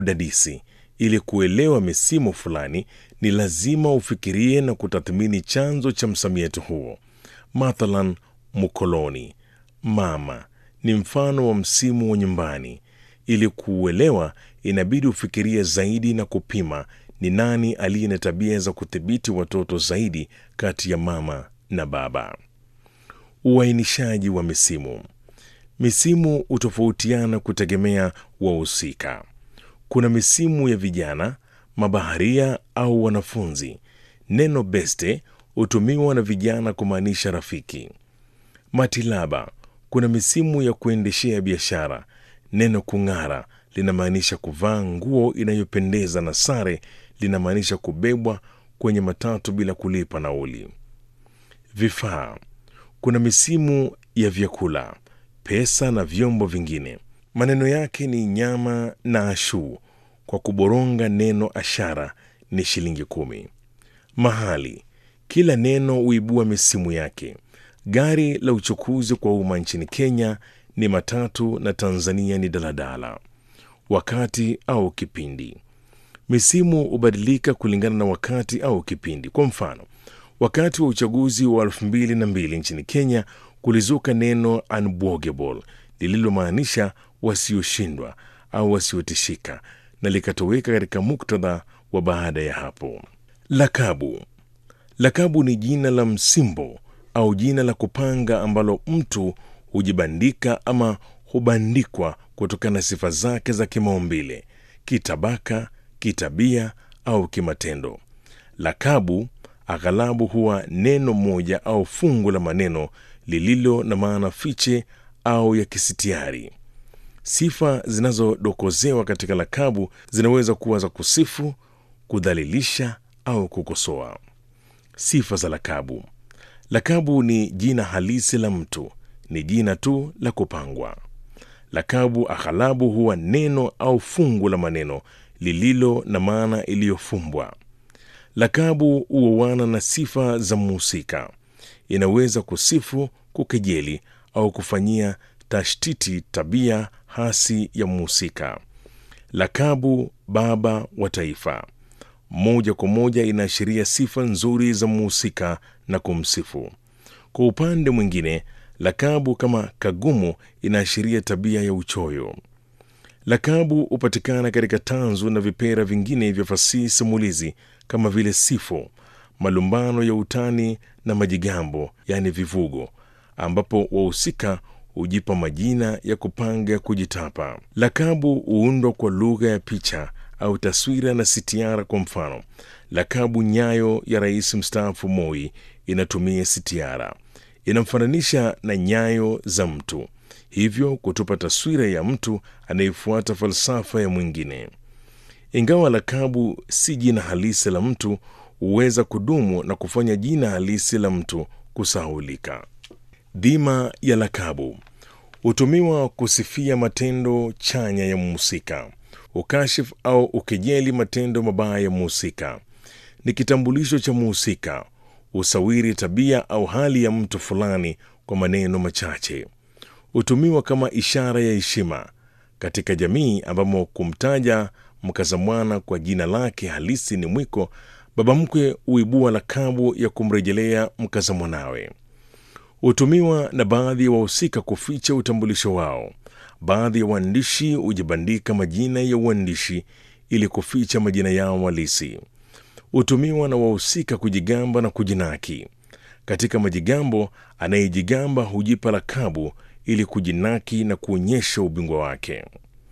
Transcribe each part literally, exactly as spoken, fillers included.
udadisi. Ili kuelewa misimu fulani, ni lazima ufikirie na kutathmini chanzo cha msamiati huo. Mathalan, mkoloni, mama ni mfano wa msimu wa nyumbani. Ili kuuelewa, inabidi ufikirie zaidi na kupima ni nani aliye na tabia za kudhibiti watoto zaidi kati ya mama na baba. Uainishaji wa misimu. Misimu hutofautiana kutegemea wahusika. Kuna misimu ya vijana, mabaharia au wanafunzi. Neno beste hutumiwa na vijana kumaanisha rafiki. Matilaba, kuna misimu ya kuendeshea biashara. Neno kung'ara linamaanisha kuvaa nguo inayopendeza na sare linamaanisha kubebwa kwenye matatu bila kulipa nauli. Vifaa, kuna misimu ya vyakula, pesa na vyombo vingine. Maneno yake ni nyama na ashu. Kwa kuboronga neno ashara ni shilingi kumi. Mahali, kila neno huibua misimu yake. Gari la uchukuzi kwa umma nchini Kenya ni matatu na Tanzania ni daladala. Wakati au kipindi. Misimu hubadilika kulingana na wakati au kipindi. Kwa mfano, wakati wa uchaguzi wa elfu mbili na mbili nchini Kenya kulizuka neno unbogable lililomaanisha wasioshindwa au wasiotishika na likatoweka katika muktadha wa baada ya hapo. Lakabu. Lakabu ni jina la msimbo au jina la kupanga ambalo mtu hujibandika ama hubandikwa kutokana na sifa zake za kimaumbile, kitabaka, kitabia au kimatendo. Lakabu aghalabu huwa neno moja au fungu la maneno lililo na maana fiche au ya kisitiari. Sifa zinazodokozewa katika lakabu zinaweza kuwa za kusifu, kudhalilisha au kukosoa. Sifa za lakabu. Lakabu ni jina halisi la mtu, ni jina tu la kupangwa. Lakabu aghalabu huwa neno au fungu la maneno lililo na maana iliyofumbwa. Lakabu huoana na sifa za mhusika. Inaweza kusifu, kukejeli au kufanyia tashtiti tabia hasi ya mhusika. Lakabu baba wa taifa moja kwa moja inaashiria sifa nzuri za mhusika na kumsifu. Kwa upande mwingine, lakabu kama kagumu inaashiria tabia ya uchoyo. Lakabu hupatikana katika tanzu na vipera vingine vya fasihi simulizi kama vile sifo, malumbano ya utani na majigambo, yani vivugo, ambapo wahusika hujipa majina ya kupanga kujitapa. Lakabu huundwa kwa lugha ya picha au taswira na sitiara. Kwa mfano, lakabu nyayo ya rais mstaafu Moi inatumia sitiara, inamfananisha na nyayo za mtu, hivyo kutupa taswira ya mtu anayefuata falsafa ya mwingine. Ingawa lakabu si jina halisi la mtu, huweza kudumu na kufanya jina halisi la mtu kusahaulika. Dhima ya lakabu hutumiwa kusifia matendo chanya ya mhusika, ukashifu au ukejeli matendo mabaya ya mhusika. Ni kitambulisho cha mhusika, usawiri tabia au hali ya mtu fulani kwa maneno machache. Hutumiwa kama ishara ya heshima katika jamii ambamo kumtaja mkazamwana kwa jina lake halisi ni mwiko. Baba mkwe huibua lakabu ya kumrejelea mkazamwanawe. Hutumiwa na baadhi ya wahusika kuficha utambulisho wao. Baadhi ya waandishi hujibandika majina ya uandishi ili kuficha majina yao halisi. Hutumiwa na wahusika kujigamba na kujinaki. Katika majigambo, anayejigamba hujipa lakabu ili kujinaki na kuonyesha ubingwa wake.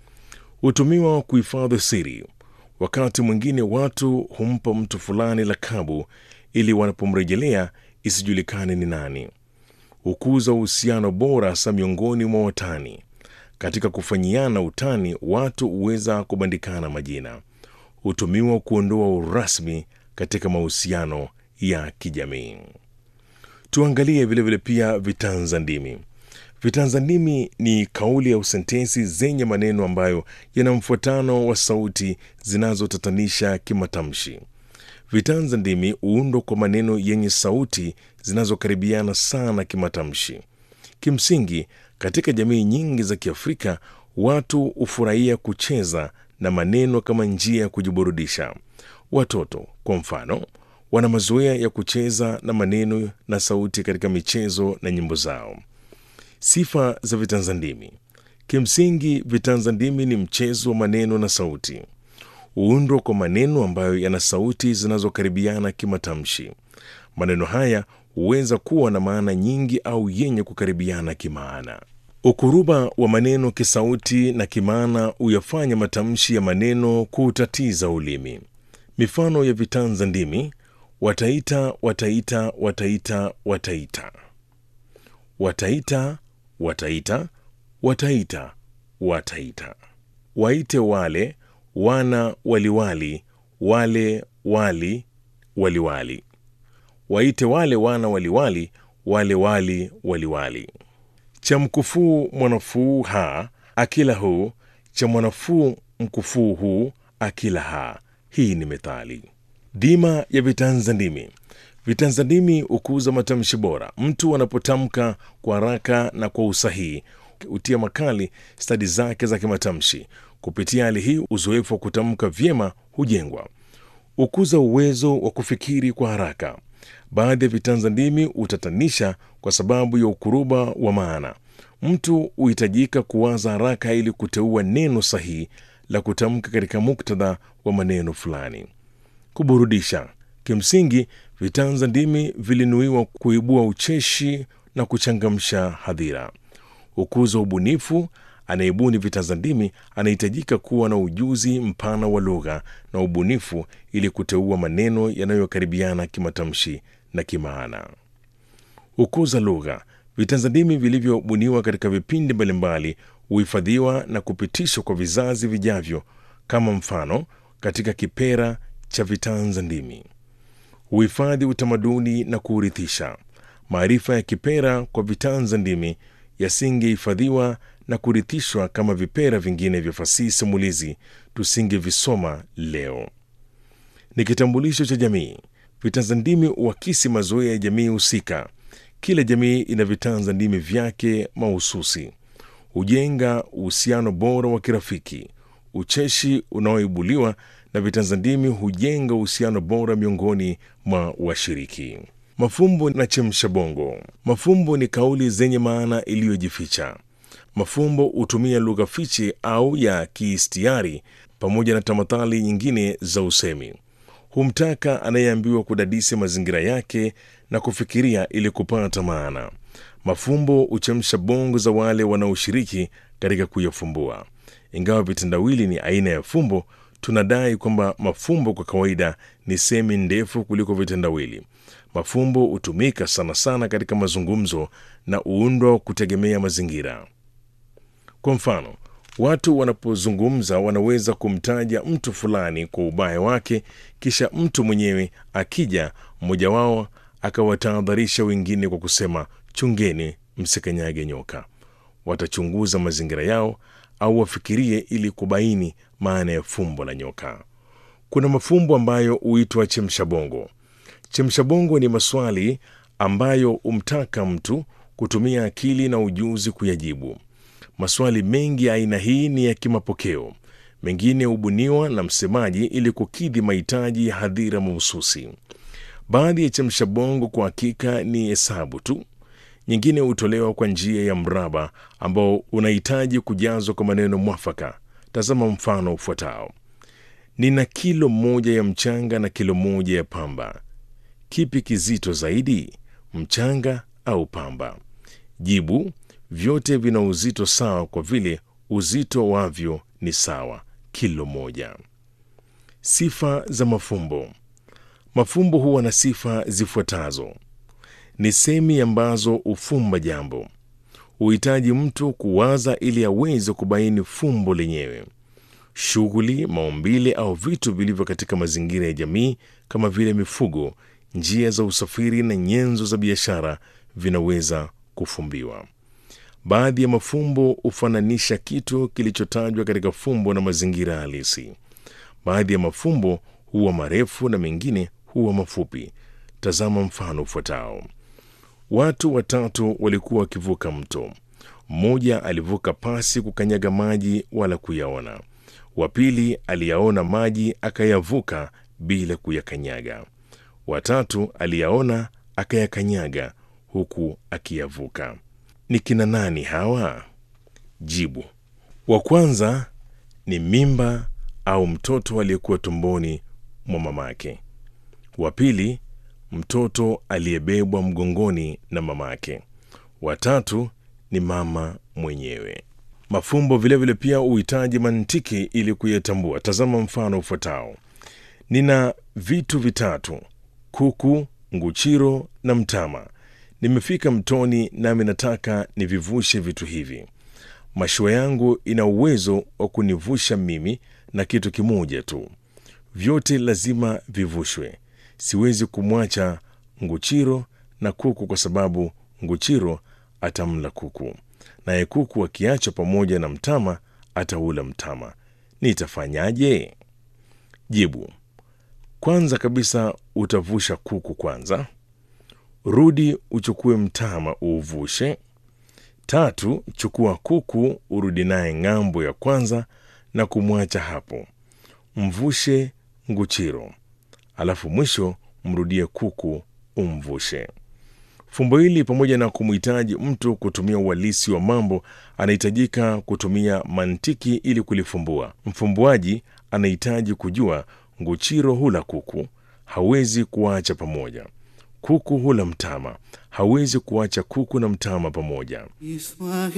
Hutumiwa kuhifadhi siri. Wakati mwingine watu humpa mtu fulani lakabu ili wanapomrejelea isijulikane ni nani. Hukuza uhusiano bora hasa miongoni mwa watani. Katika kufanyiana utani, watu huweza kubandikana majina. Hutumiwa kuondoa urasmi katika mahusiano ya kijamii. Tuangalie vile vile pia vitanza ndimi. Vitanza ndimi ni kauli au sentensi zenye maneno ambayo yana mfuatano wa sauti zinazotatanisha kimatamshi. Vitanza ndimi huundwa kwa maneno yenye sauti zinazokaribiana sana kimatamshi. Kimsingi, katika jamii nyingi za Kiafrika, watu hufurahia kucheza na maneno kama njia ya kujiburudisha. Watoto, kwa mfano, wana mazoea ya kucheza na maneno na sauti katika michezo na nyimbo zao. Sifa za vitanza ndimi. Kimsingi, vitanza ndimi ni mchezo wa maneno na sauti. Huundwa kwa maneno ambayo yana sauti zinazokaribiana kimatamshi. Maneno haya huweza kuwa na maana nyingi au yenye kukaribiana kimaana. Ukuruba wa maneno kisauti na kimaana huyafanya matamshi ya maneno kuutatiza ulimi. Mifano ya vitanza ndimi: wataita, wataita, wataita, wataita. Wataita, wataita, wataita, wataita. Waite wale, wana, waliwali, wale, wali, waliwali. Waite wale wana waliwali, wale wali, waliwali. Cha mkufuu mwanafuu ha, akila huu, cha mwanafuu mkufuu huu, akila ha. Hii ni methali. Dhima ya vitanza ndimi. Vitanza ndimi hukuza matamshi bora. Mtu anapotamka kwa haraka na kwa usahihi hutia makali stadi zake za kimatamshi. Kupitia hali hii, uzoefu wa kutamka vyema hujengwa. Hukuza uwezo wa kufikiri kwa haraka. Baadhi ya vitanza ndimi hutatanisha kwa sababu ya ukuruba wa maana. Mtu huhitajika kuwaza haraka ili kuteua neno sahihi la kutamka katika muktadha wa maneno fulani. Kuburudisha. Kimsingi, vitanza ndimi vilinuiwa kuibua ucheshi na kuchangamsha hadhira. Hukuza ubunifu. Anayebuni vitanza ndimi anahitajika kuwa na ujuzi mpana wa lugha na ubunifu ili kuteua maneno yanayokaribiana kimatamshi na kimaana. Hukuza lugha. Vitanza ndimi vilivyobuniwa katika vipindi mbalimbali huhifadhiwa na kupitishwa kwa vizazi vijavyo. Kama mfano, katika kipera cha vitanza ndimi huhifadhi utamaduni na kuurithisha. Maarifa ya kipera kwa vitanza ndimi yasingehifadhiwa na kurithishwa kama vipera vingine vya fasihi simulizi tusingevisoma leo. Ni kitambulisho cha jamii. Vitanza ndimi huakisi mazoea ya jamii husika. Kila jamii ina vitanza ndimi vyake mahususi. Hujenga uhusiano bora wa kirafiki. Ucheshi unaoibuliwa na vitanza ndimi hujenga uhusiano bora miongoni mwa washiriki. Mafumbo na chemsha bongo. Mafumbo ni kauli zenye maana iliyojificha. Mafumbo hutumia lugha fiche au ya kiistiari pamoja na tamathali nyingine za usemi. Humtaka anayeambiwa kudadisi mazingira yake na kufikiria ili kupata maana. Mafumbo huchemsha bongo za wale wanaoshiriki katika kuyafumbua. Ingawa vitendawili ni aina ya fumbo, tunadai kwamba mafumbo kwa kawaida ni semi ndefu kuliko vitendawili. Mafumbo hutumika sana sana katika mazungumzo na uundwa kutegemea mazingira. Kwa mfano, watu wanapozungumza wanaweza kumtaja mtu fulani kwa ubaya wake, kisha mtu mwenyewe akija, mmoja wao akawatahadharisha wengine kwa kusema, chungeni msikanyage nyoka. Watachunguza mazingira yao au wafikirie ili kubaini maana ya fumbo la nyoka. Kuna mafumbo ambayo huitwa chemsha bongo. Chemsha bongo ni maswali ambayo humtaka mtu kutumia akili na ujuzi kuyajibu. Maswali mengi ya aina hii ni ya kimapokeo. Mengine hubuniwa na msemaji ili kukidhi mahitaji ya hadhira mahususi. Baadhi ya chemsha bongo kwa hakika ni hesabu tu. Nyingine hutolewa kwa njia ya mraba ambao unahitaji kujazwa kwa maneno mwafaka. Tazama mfano ufuatao. Nina kilo moja ya mchanga na kilo moja ya pamba. Kipi kizito zaidi, mchanga au pamba? Jibu: vyote vina uzito sawa kwa vile uzito wavyo ni sawa, kilo moja. Sifa za mafumbo. Mafumbo huwa na sifa zifuatazo. Ni semi ambazo hufumba jambo. Huhitaji mtu kuwaza ili aweze kubaini fumbo lenyewe. Shughuli, maumbile au vitu vilivyo katika mazingira ya jamii kama vile mifugo, njia za usafiri na nyenzo za biashara vinaweza kufumbiwa. Baadhi ya mafumbo hufananisha kitu kilichotajwa katika fumbo na mazingira halisi. Baadhi ya mafumbo huwa marefu na mengine huwa mafupi. Tazama mfano ufuatao. Watu watatu walikuwa wakivuka mto. Mmoja alivuka pasi kukanyaga maji wala kuyaona. Wa pili aliyaona maji akayavuka bila kuyakanyaga. Wa tatu aliyaona akayakanyaga huku akiyavuka. Ni kina nani hawa? Jibu: wa kwanza ni mimba au mtoto aliyekuwa tumboni mwa mamake. Wa pili, mtoto aliyebebwa mgongoni na mamake. Wa tatu ni mama mwenyewe. Mafumbo vile vile pia uhitaji mantiki ili kuyatambua. Tazama mfano ufuatao. Nina vitu vitatu: kuku, nguchiro na mtama. Nimefika mtoni nami nataka nivivushe vitu hivi. Mashua yangu ina uwezo wa kunivusha mimi na kitu kimoja tu. Vyote lazima vivushwe. Siwezi kumwacha nguchiro na kuku kwa sababu nguchiro atamla kuku, naye kuku akiachwa pamoja na mtama ataula mtama. Nitafanyaje? Jibu: kwanza kabisa utavusha kuku kwanza. Rudi uchukue mtama uuvushe. Tatu, chukua kuku urudi naye ng'ambo ya kwanza na kumwacha hapo. Mvushe nguchiro, alafu mwisho mrudie kuku umvushe. Fumbo hili pamoja na kumhitaji mtu kutumia uhalisi wa mambo, anahitajika kutumia mantiki ili kulifumbua. Mfumbuaji anahitaji kujua nguchiro hula kuku, hawezi kuacha pamoja. Kuku hula mtama, hawezi kuacha kuku na mtama pamoja.